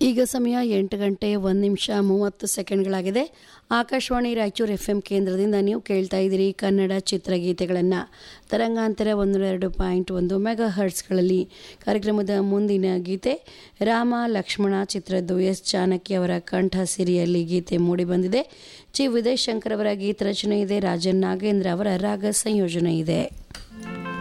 ಈಗ ಸಮಯ 8:01:30 ಆಕಾಶವಾಣಿ ರಾಯಚೂರು FM ಕೇಂದ್ರದಿಂದ ನೀವು ಕೇಳ್ತಾ ಇದ್ದೀರಿ ಕನ್ನಡ ಚಿತ್ರಗೀತೆಗಳನ್ನು ತರಂಗಾಂತರ 102.1 ಮೆಗಾ ಹರ್ಟ್ಸ್ಗಳಲ್ಲಿ. ಕಾರ್ಯಕ್ರಮದ ಮುಂದಿನ ಗೀತೆ ರಾಮ ಲಕ್ಷ್ಮಣ ಚಿತ್ರದ್ದು ಎಸ್ ಜಾನಕಿ ಅವರ ಕಂಠ ಸಿರಿಯಲ್ಲಿ ಗೀತೆ ಮೂಡಿಬಂದಿದೆ. ಜಿ ವಿಜಯಶಂಕರ್ ಅವರ ಗೀತ ರಚನೆ ಇದೆ, ರಾಜನ್ ನಾಗೇಂದ್ರ ಅವರ ರಾಗ ಸಂಯೋಜನೆ ಇದೆ.